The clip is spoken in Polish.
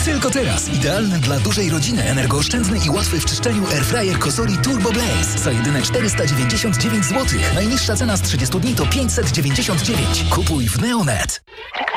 Tylko teraz idealny dla dużej rodziny, energooszczędny i łatwy w czyszczeniu airfryer Cosori Turbo Blaze za jedyne 499 zł. Najniższa cena z 30 dni to 599. Kupuj w Neonet.